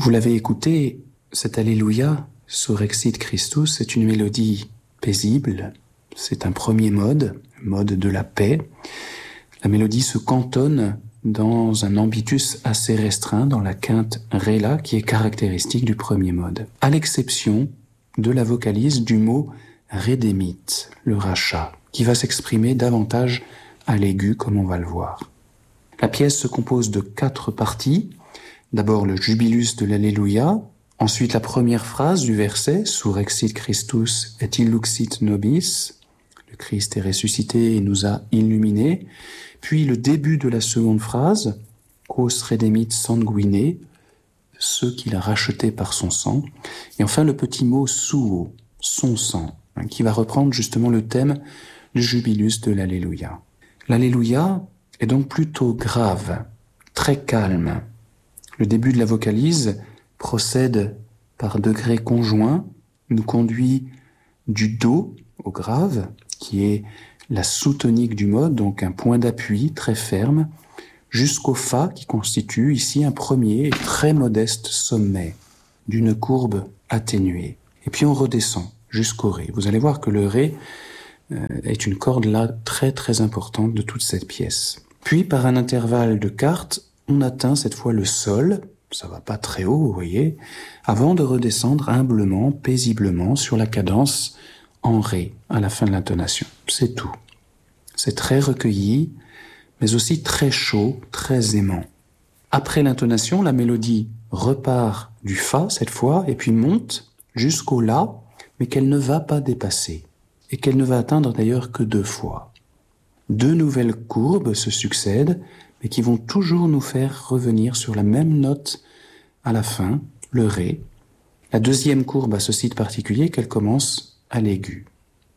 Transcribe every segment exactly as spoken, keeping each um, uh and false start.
Vous l'avez écouté, cet Alléluia, Surrexit Christus, c'est une mélodie paisible, c'est un premier mode, mode de la paix. La mélodie se cantonne dans un ambitus assez restreint, dans la quinte Ré la, qui est caractéristique du premier mode, à l'exception de la vocalise du mot Rédémite, le rachat, qui va s'exprimer davantage à l'aigu, comme on va le voir. La pièce se compose de quatre parties. D'abord le jubilus de l'Alléluia, ensuite la première phrase du verset, Surrexit Christus et illuxit nobis, le Christ est ressuscité et nous a illuminés, puis le début de la seconde phrase, Quos redemit sanguine, ceux qu'il a rachetés par son sang, et enfin le petit mot suo, son sang, hein, qui va reprendre justement le thème du jubilus de l'Alléluia. L'Alléluia est donc plutôt grave, très calme. Le début de la vocalise procède par degrés conjoints, nous conduit du Do au grave, qui est la sous-tonique du mode, donc un point d'appui très ferme, jusqu'au Fa, qui constitue ici un premier et très modeste sommet d'une courbe atténuée. Et puis on redescend jusqu'au Ré. Vous allez voir que le Ré euh, est une corde là très très importante de toute cette pièce. Puis par un intervalle de quartes, on atteint cette fois le Sol, ça va pas très haut, vous voyez, avant de redescendre humblement, paisiblement sur la cadence en Ré à la fin de l'intonation. C'est tout. C'est très recueilli, mais aussi très chaud, très aimant. Après l'intonation, la mélodie repart du Fa cette fois, et puis monte jusqu'au La, mais qu'elle ne va pas dépasser, et qu'elle ne va atteindre d'ailleurs que deux fois. Deux nouvelles courbes se succèdent, mais qui vont toujours nous faire revenir sur la même note à la fin, le Ré. La deuxième courbe a ce site particulier qu'elle commence à l'aigu.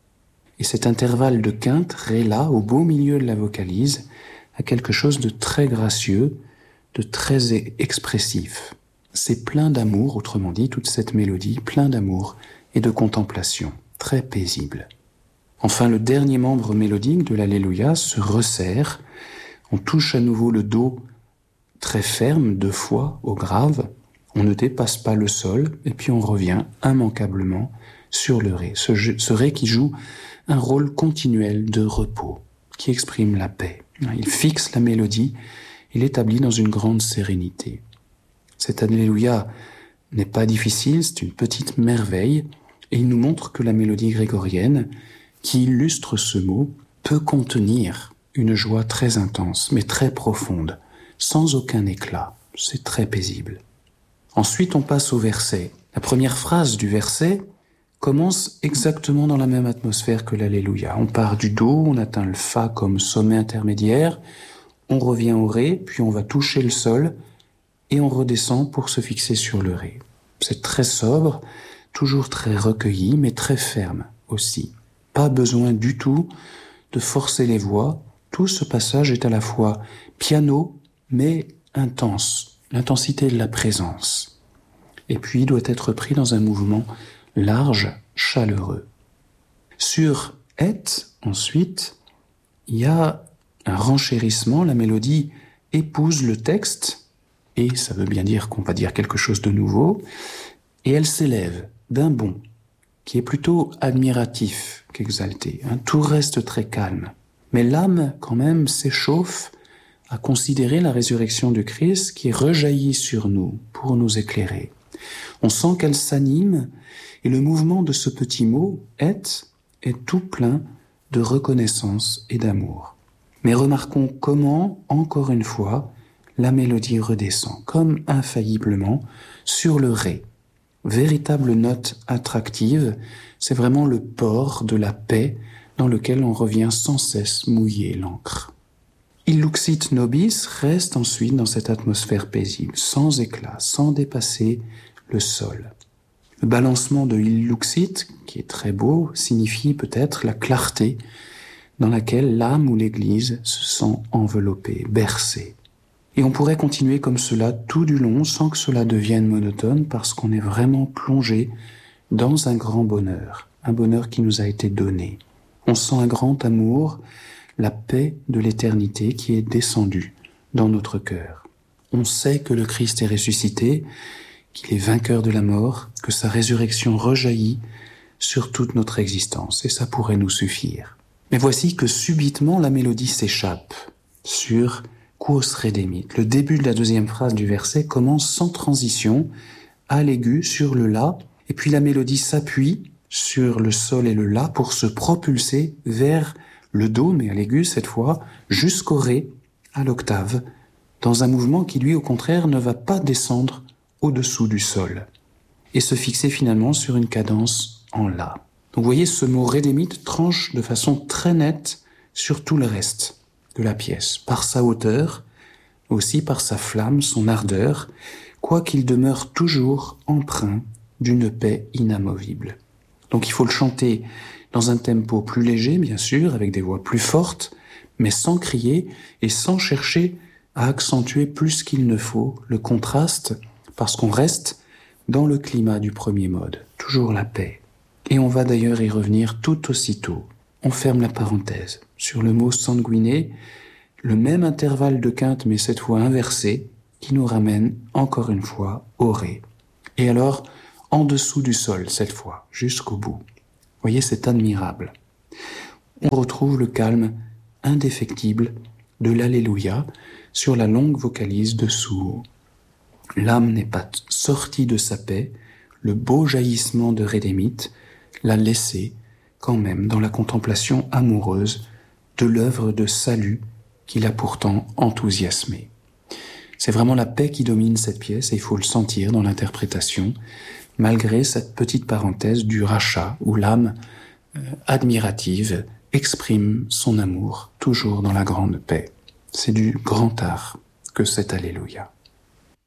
Et cet intervalle de quinte, Ré-La, au beau milieu de la vocalise, a quelque chose de très gracieux, de très expressif. C'est plein d'amour, autrement dit, toute cette mélodie, plein d'amour et de contemplation, très paisible. Enfin, le dernier membre mélodique de l'Alléluia se resserre. On touche à nouveau le Do très ferme, deux fois, au grave. On ne dépasse pas le Sol, et puis on revient immanquablement sur le Ré. Ce, ce Ré qui joue un rôle continuel de repos, qui exprime la paix. Il fixe la mélodie, il l'établit dans une grande sérénité. Cet Alléluia n'est pas difficile, c'est une petite merveille, et il nous montre que la mélodie grégorienne, qui illustre ce mot, peut contenir une joie très intense, mais très profonde, sans aucun éclat. C'est très paisible. Ensuite, on passe au verset. La première phrase du verset commence exactement dans la même atmosphère que l'Alléluia. On part du Do, on atteint le Fa comme sommet intermédiaire, on revient au Ré, puis on va toucher le Sol, et on redescend pour se fixer sur le Ré. C'est très sobre, toujours très recueilli, mais très ferme aussi. Pas besoin du tout de forcer les voix. Tout ce passage est à la fois piano, mais intense, l'intensité de la présence. Et puis, il doit être pris dans un mouvement large, chaleureux. Sur « et », ensuite, il y a un renchérissement, la mélodie épouse le texte, et ça veut bien dire qu'on va dire quelque chose de nouveau, et elle s'élève d'un bond, qui est plutôt admiratif qu'exalté. Hein. Tout reste très calme. Mais l'âme, quand même, s'échauffe à considérer la résurrection du Christ qui rejaillit sur nous pour nous éclairer. On sent qu'elle s'anime, et le mouvement de ce petit mot « et » est tout plein de reconnaissance et d'amour. Mais remarquons comment, encore une fois, la mélodie redescend, comme infailliblement, sur le Ré. Véritable note attractive, c'est vraiment le port de la paix dans lequel on revient sans cesse mouiller l'encre. Illuxit nobis reste ensuite dans cette atmosphère paisible, sans éclat, sans dépasser le Sol. Le balancement de Illuxit, qui est très beau, signifie peut-être la clarté dans laquelle l'âme ou l'Église se sent enveloppée, bercée. Et on pourrait continuer comme cela tout du long sans que cela devienne monotone parce qu'on est vraiment plongé dans un grand bonheur, un bonheur qui nous a été donné. On sent un grand amour, la paix de l'éternité qui est descendue dans notre cœur. On sait que le Christ est ressuscité, qu'il est vainqueur de la mort, que sa résurrection rejaillit sur toute notre existence, et ça pourrait nous suffire. Mais voici que subitement la mélodie s'échappe sur quos redemit. Le début de la deuxième phrase du verset commence sans transition, à l'aigu sur le la, et puis la mélodie s'appuie sur le sol et le la pour se propulser vers le do, mais à l'aigu cette fois, jusqu'au ré, à l'octave, dans un mouvement qui lui au contraire ne va pas descendre au-dessous du sol, et se fixer finalement sur une cadence en la. Donc vous voyez, ce mot redemit tranche de façon très nette sur tout le reste de la pièce, par sa hauteur, aussi par sa flamme, son ardeur, quoiqu'il demeure toujours empreint d'une paix inamovible. Donc il faut le chanter dans un tempo plus léger, bien sûr, avec des voix plus fortes, mais sans crier et sans chercher à accentuer plus qu'il ne faut le contraste, parce qu'on reste dans le climat du premier mode, toujours la paix. Et on va d'ailleurs y revenir tout aussitôt. On ferme la parenthèse sur le mot sanguiné, le même intervalle de quinte, mais cette fois inversé, qui nous ramène encore une fois au ré. Et alors, en dessous du sol, cette fois, jusqu'au bout. Vous voyez, c'est admirable. On retrouve le calme indéfectible de l'Alléluia sur la longue vocalise de Suo. L'âme n'est pas sortie de sa paix, le beau jaillissement de Redemit l'a laissé quand même dans la contemplation amoureuse de l'œuvre de salut qu'il a pourtant enthousiasmé. C'est vraiment la paix qui domine cette pièce et il faut le sentir dans l'interprétation, malgré cette petite parenthèse du rachat où l'âme euh, admirative exprime son amour toujours dans la grande paix. C'est du grand art que cet Alléluia.